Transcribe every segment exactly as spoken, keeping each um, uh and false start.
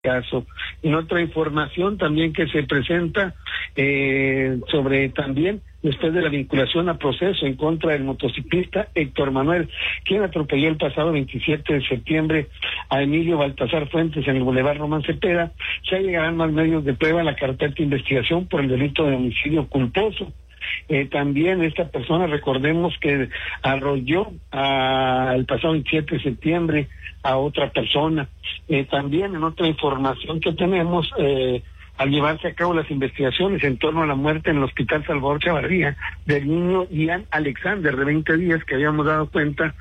caso. En otra información también que se presenta eh, sobre también después de la vinculación a proceso en contra del motociclista Héctor Manuel, quien atropelló el pasado veintisiete de septiembre a Emilio Baltasar Fuentes en el Boulevard Román Cepeda, ya llegarán más medios de prueba a la carpeta de investigación por el delito de homicidio culposo. Eh, también esta persona, recordemos que arrolló a, el pasado veintisiete de septiembre a otra persona. Eh, también en otra información que tenemos, eh, al llevarse a cabo las investigaciones en torno a la muerte en el Hospital Salvador Chavarría del niño Ian Alexander de veinte días que habíamos dado cuenta,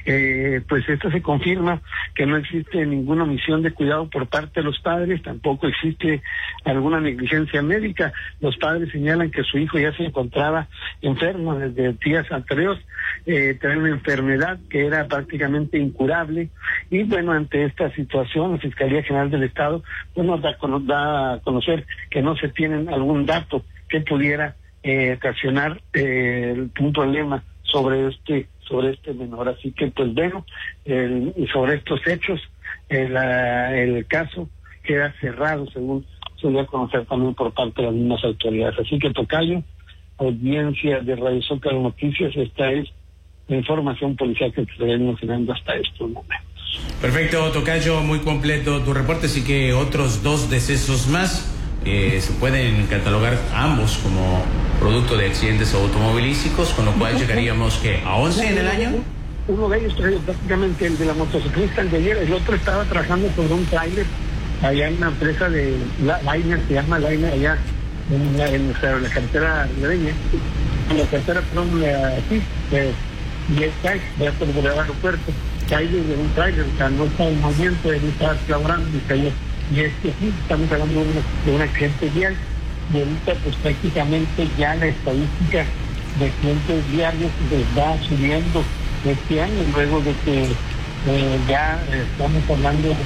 eh, pues esto se confirma que no existe ninguna omisión de cuidado por parte de los padres, tampoco existe alguna negligencia médica. Los padres señalan que su hijo ya se encontraba enfermo desde días anteriores, eh, tenía una enfermedad que era prácticamente incurable, y bueno, ante esta situación la Fiscalía General del Estado pues nos da, nos da a conocer que no se tienen algún dato que pudiera eh, ocasionar eh, un problema sobre este sobre este menor. Así que pues bueno, el, sobre estos hechos el, el caso queda cerrado, según se dio a conocer también por parte de las mismas autoridades. Así que, tocayo, audiencia de Radio Zócalo Noticias, esta es la información policial que se venimos generando hasta estos momentos. Perfecto, tocayo, muy completo tu reporte, así que otros dos decesos más eh, se pueden catalogar ambos como producto de accidentes automovilísticos, con lo cual llegaríamos que a once en el año. Uno de ellos, prácticamente el de la motociclista, el de ayer, el otro estaba trabajando sobre un tráiler allá en una empresa de Liner, se llama Liner, allá en la, en la, la carretera ribereña, en la carretera, perdón, aquí, de diez calle, de por el aeropuerto, calle de un tráiler, o sea, no está en movimiento, él estaba colaborando y cayó. Y es que sí, estamos hablando de, una, de un accidente vial, y ahorita pues prácticamente ya la estadística de accidentes diarios pues, va subiendo este año, luego de que eh, ya eh, estamos hablando de...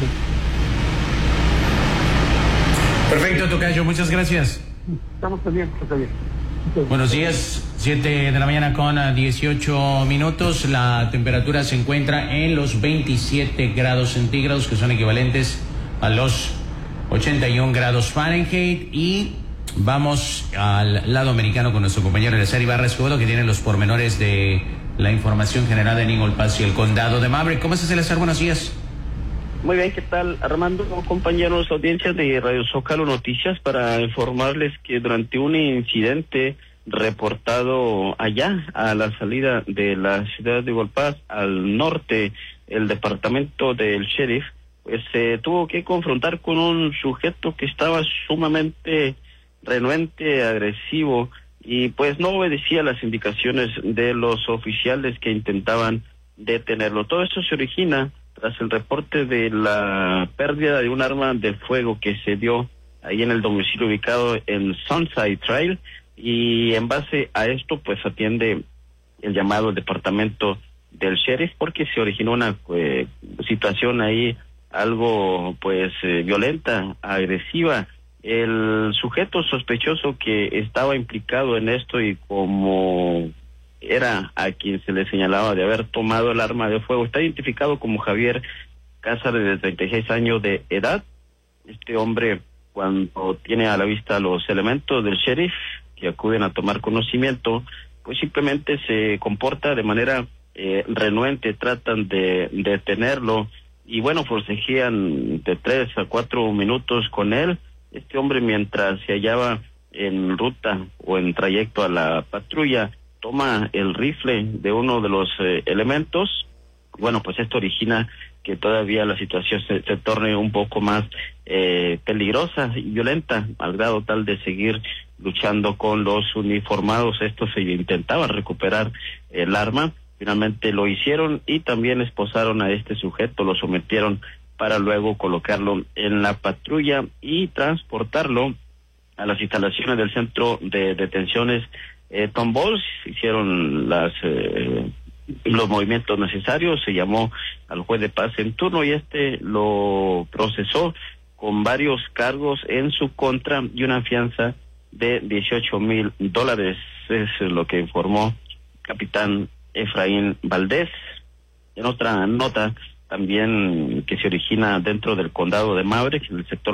Perfecto, tocayo, muchas gracias. Estamos pendientes, tocayo. Buenos días, siete de la mañana con dieciocho minutos, la temperatura se encuentra en los veintisiete grados centígrados, que son equivalentes a los ochenta y un grados Fahrenheit, y vamos al lado americano con nuestro compañero Eleazar Ibarra Escobedo, que tiene los pormenores de la información generada en Eagle Pass y el condado de Maverick. ¿Cómo estás, Eleazar? Buenos días. Muy bien, ¿qué tal, Armando? Compañeros, audiencia de Radio Zócalo Noticias, para informarles que durante un incidente reportado allá a la salida de la ciudad de Eagle Pass, al norte, el departamento del sheriff, pues se tuvo que confrontar con un sujeto que estaba sumamente renuente, agresivo, y pues no obedecía las indicaciones de los oficiales que intentaban detenerlo. Todo eso se origina tras el reporte de la pérdida de un arma de fuego que se dio ahí en el domicilio ubicado en Sunside Trail, y en base a esto pues atiende el llamado al departamento del sheriff, porque se originó una eh, situación ahí algo pues eh, violenta, agresiva. El sujeto sospechoso que estaba implicado en esto, y como era a quien se le señalaba de haber tomado el arma de fuego, está identificado como Javier Cázares, de treinta y seis años de edad. Este hombre, cuando tiene a la vista los elementos del sheriff que acuden a tomar conocimiento, pues simplemente se comporta de manera eh, renuente, tratan de detenerlo, y bueno, forcejean de tres a cuatro minutos con él. Este hombre, mientras se hallaba en ruta o en trayecto a la patrulla, toma el rifle de uno de los eh, elementos. Bueno, pues esto origina que todavía la situación se, se torne un poco más eh, peligrosa y violenta, al grado tal de seguir luchando con los uniformados. Estos se intentaban recuperar el arma, finalmente lo hicieron, y también esposaron a este sujeto, lo sometieron para luego colocarlo en la patrulla y transportarlo a las instalaciones del centro de detenciones eh, Tom Bowles. Hicieron las eh, los movimientos necesarios, se llamó al juez de paz en turno y este lo procesó con varios cargos en su contra y una fianza de dieciocho mil dólares. Es lo que informó capitán Efraín Valdés. En otra nota, también que se origina dentro del condado de Maverick, en el sector